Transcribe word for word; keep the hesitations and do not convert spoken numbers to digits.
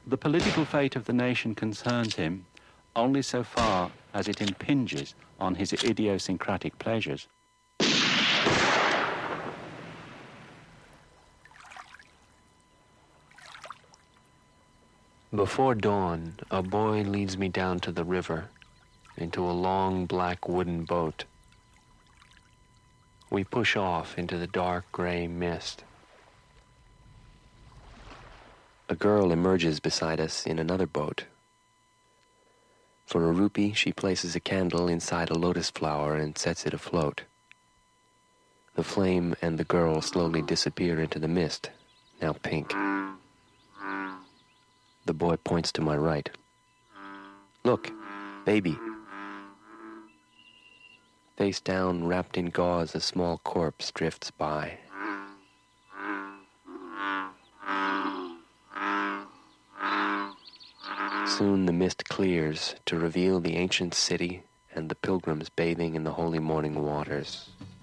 The political fate of the nation concerns him only so far as it impinges on his idiosyncratic pleasures. Before dawn, a boy leads me down to the river, into a long black wooden boat. We push off into the dark gray mist. A girl emerges beside us in another boat. For a rupee, she places a candle inside a lotus flower and sets it afloat. The flame and the girl slowly disappear into the mist, now pink. The boy points to my right. Look, baby. Face down, wrapped in gauze, a small corpse drifts by. Soon the mist clears to reveal the ancient city and the pilgrims bathing in the holy morning waters.